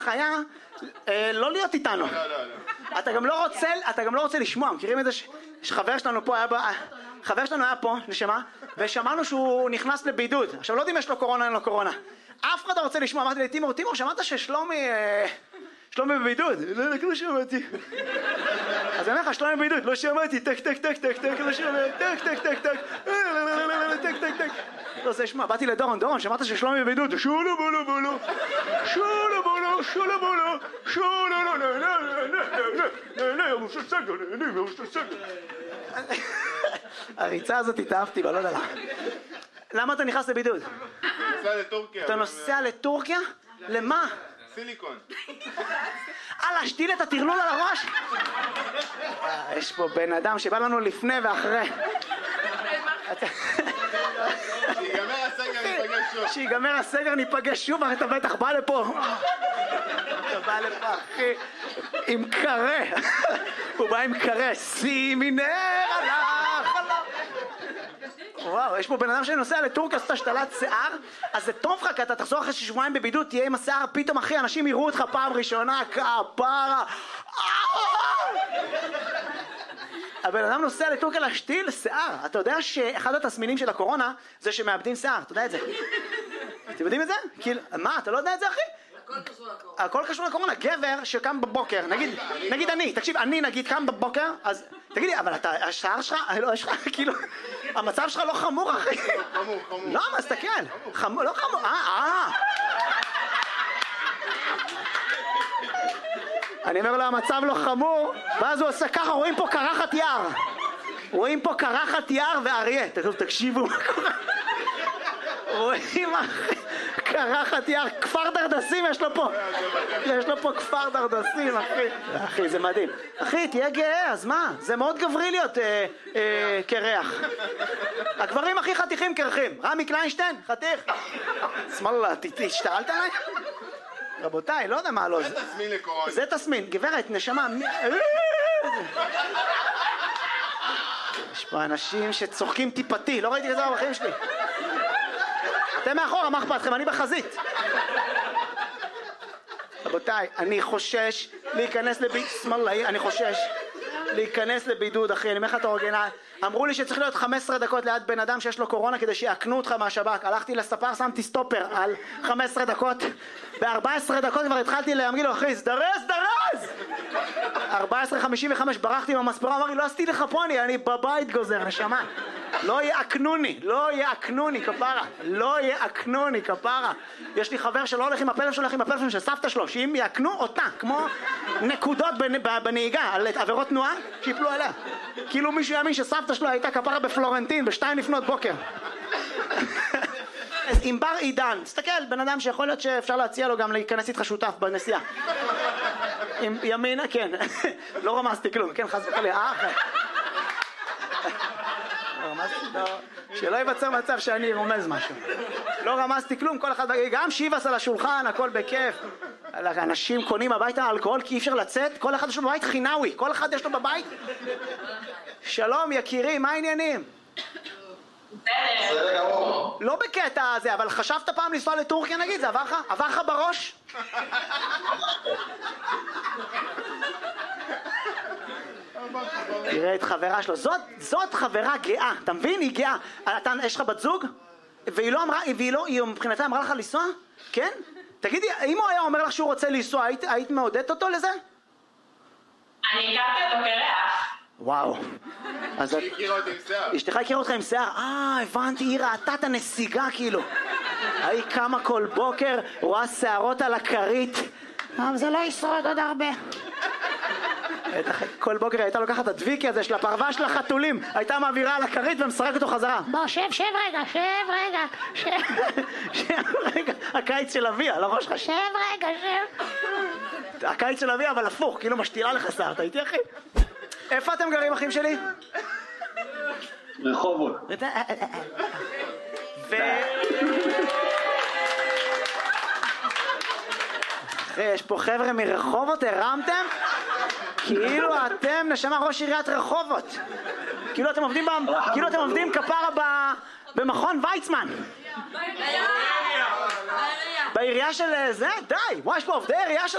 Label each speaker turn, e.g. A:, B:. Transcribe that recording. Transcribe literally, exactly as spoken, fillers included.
A: היה לא להיות איתנו. אתה גם לא רוצה, אתה גם לא רוצה לשמוע, מכירים את זה שחבר שלנו פה היה, חבר שלנו היה פה, נשמה, ושמענו שהוא נכנס לבידוד. עכשיו לא יודעים יש לו קורונה, אין לו קורונה. אף אחד לא רוצה לשמוע, אמרתי לי, תימור, תימור, שמעת ששלומי, שלומי בבידוד? לא, לא שמעתי. אז אני אומר לך, שלומי בבידוד, לא שמעתי, טק, טק, טק, טק, טק, לא שמעתי, טק, טק, טק, טק, טק, טק, טק. לא זה שמע, באתי לדורון, דורון, שמעת ששלומי בבידוד, שולו בולו בולו, שולו בולו, שולו בולו, שולו לא, לא, לא, לא, לא, לא, לא, יום שסגר, יום שסגר. הריצה הזאת התאהבתי בה, לא יודע לה. למה אתה נכנס לבידוד?
B: נוסע לטורקיה.
A: אתה נוסע לטורקיה? למה?
B: סיליקון.
A: אה, להשתיל את הטרלול על הראש? יש פה בן אדם שבא לנו לפני ואחרי.
B: שיגמר הסגר ניפגש שוב.
A: שיגמר הסגר ניפגש שוב, אתה בטח בא לפה. אתה בא לפה, אחי, עם קרה. הוא בא עם קרה. שימי נר על החלום. וואו, יש פה בן אדם שנוסע לטורקיה, עשתה השתלת שיער, אז זה טוב לך, כי אתה תחזור אחרי שבועיים בבידוד, תהיה עם השיער, פתאום אחי, אנשים יראו אותך פעם ראשונה, כפרה. הבן אדם נוסע לטורקיה להשתיל שיער. אתה יודע שאחד התסמינים של הקורונה זה שמאבדים שיער, אתה יודע את זה? אתם יודעים את זה? כאילו, מה, אתה לא יודע את זה אחי?
C: הכל קשור לקורונה.
A: הכל קשור לקורונה. גבר שקם בבוקר, נגיד, נגיד אני, תקשיב, אני נגיד קם בבוקר, אז תגידי, אבל אתה, השיער שלך, לא, יש לך, כאילו, המצב שלך לא חמור אחי.
B: חמור, חמור.
A: לא, מה, תסתכל. חמור, לא חמור, אה, אה. אני אומר לו, המצב לא חמור, ואז הוא עושה ככה, רואים פה קרחת יער. רואים פה קרחת יער ואריה. תקשיבו מה קורה. רואים אחי, קרחת יער, כפר דרדסים יש לו פה. יש לו פה כפר דרדסים אחי. אחי, זה מדהים. אחי, תהיה גאה, אז מה? זה מאוד גברי להיות אה, אה, קרח. הגברים הכי חתיכים קרחים. רמי קליינשטיין, חתיך. שמאללה, השתעלת עליי? רבותיי, לא יודע מה לא זה.
B: זה תסמין לקורונה.
A: זה תסמין, גברת, נשמה. יש פה אנשים שצוחקים טיפתי, לא ראיתי את זה בחיים שלי. אתם מאחורה, מה אכפת לכם? אני בחזית. רבותיי, אני חושש להיכנס לבידוד, שמאללה, אני חושש להיכנס לבידוד, אחי, אני אומר לך את האורגינל. אמרו לי שצריך להיות חמש עשרה דקות ליד בן אדם שיש לו קורונה כדי שיעקנו אותך מהשב"כ. הלכתי לספר, שמתי סטופר על חמש עשרה דקות. ב-ארבע עשרה דקות כבר התחלתי להגיד לו, אחי, סדרז, סדרז! ארבע עשרה חמישים וחמש ברחתי עם המספרה, אמר לי, לא עשיתי לך פוני, אני בבית גוזר, נשמה. לא יעקנוני, לא יעקנוני, כפרה. לא יעקנוני, כפרה. יש לי חבר שלא הולך עם הפלאפון שלו, הולך עם הפלאפון של סבתא שלו, שאם יעקנו אותה, כמו נקודות בנהיגה, על עבירות תנועה, שיפלו עליה. כאילו מישהו יאמין שסבתא שלו הייתה כפרה בפלורנטין, בשתיים לפנות בוקר. אז עם בר עידן, תסתכל, בן אדם שיכול להיות שאפשר להציע לו גם להיכנס איתך שותף בנסיעה. עם ימינה, כן. לא רמזתי כלום, כן, חס וחלילה, אה, אחרי. לא רמזתי, לא. שלא ייווצר מצב שאני רומז משהו. לא רמזתי כלום, כל אחד, גם שיבס על השולחן, הכל בכיף. אנשים קונים הביתה אלכוהול כי אי אפשר לצאת, כל אחד יש לו בבית חינאוי, כל אחד יש לו בבית. שלום יקירי, מה העניינים?
C: בסדר.
A: לא בקטע הזה, אבל חשבת פעם לנסוע לטורקיה נגיד? זה עבר לך? עבר לך בראש? תראה את חברה שלו, זאת, זאת חברה גאה, אתה מבין? היא גאה. אתה, יש לך בת זוג? והיא לא אמרה, והיא לא, היא מבחינתה אמרה לך לנסוע? כן? תגידי, אם הוא היה אומר לך שהוא רוצה לנסוע, היית, היית מעודדת אותו לזה?
C: אני הכרתי אותו קרח.
A: וואו. אז
B: היא הכירה אותי עם שיער.
A: אשתך הכירה אותך עם שיער? אה, הבנתי, היא ראתה את הנסיגה כאילו. היא קמה כל בוקר, רואה שערות על הכרית. אבל זה לא ישרוד עוד הרבה. כל בוקר הייתה לוקחת את הדביקי הזה של הפרווה של החתולים, הייתה מעבירה על הכרית ומשחק אותו חזרה. בוא, שב, שב רגע, שב רגע, שב, שב רגע. הקיץ של אביה, על הראש שלך, שב רגע, שב. הקיץ של אביה, אבל הפוך, כאילו משתירה לך שיער, אתה איתי אחי? איפה אתם גרים אחים שלי?
D: רחובות.
A: ו... אחי, יש פה חבר'ה מרחובות, הרמתם? כאילו אתם נשמה ראש עיריית רחובות. כאילו אתם עובדים, כאילו אתם עובדים כפרה במכון ויצמן. בעירייה של זה? די! וואי, יש פה עובדי עירייה של